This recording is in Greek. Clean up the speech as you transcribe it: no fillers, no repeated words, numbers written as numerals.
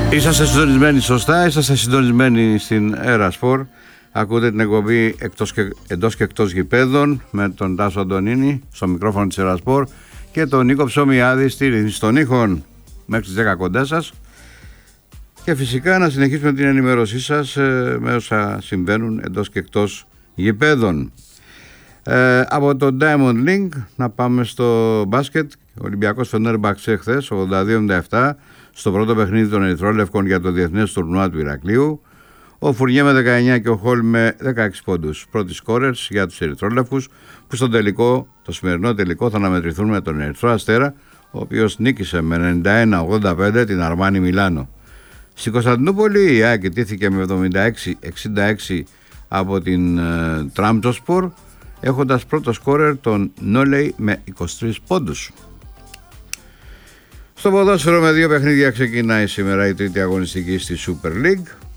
Είσαστε συντονισμένοι σωστά, είσαστε συντονισμένοι στην Aerosport. Ακούτε την εκπομπή εντός και εκτός γηπέδων με τον Τάσο Αντωνίνη στο μικρόφωνο της Aerosport και τον Νίκο Ψωμιάδη στη ρύθμιση των ήχων μέχρι τις 10 κοντά σας. Και φυσικά να συνεχίσουμε την ενημέρωσή σας με όσα συμβαίνουν εντός και εκτός γηπέδων. Από το Diamond League να πάμε στο μπάσκετ. Ο Ολυμπιακός Φενέρμπαξε χθες 82-77 στο πρώτο παιχνίδι των Ερυθρόλευκων για το Διεθνές Τουρνουά του Ηρακλείου. Ο Φουρνιέ με 19 και ο Χολ με 16 πόντους. Πρώτοι σκόρερς για τους Ερυθρόλευκους που στο τελικό, το σημερινό τελικό, θα αναμετρηθούν με τον Ερυθρό Αστέρα, ο οποίος νίκησε με 91-85 την Αρμάνι Μιλάνο. Στην Κωνσταντινούπολη η ΑΕΚ τήθηκε με 76-66 από την Τραμπζονσπορ, έχοντας πρώτο σκόρερ τον Νόλεϊ με 23 πόντους. Στο ποδόσφαιρο με 2 παιχνίδια ξεκινάει σήμερα η τρίτη αγωνιστική στη Super League.